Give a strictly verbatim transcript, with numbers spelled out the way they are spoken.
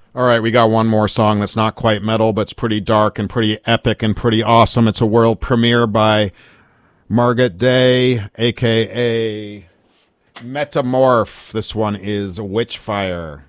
All right, we got one more song that's not quite metal, but it's pretty dark and pretty epic and pretty awesome. It's a world premiere by Margaret Day, a k a. Metamorph. This one is Witchfire.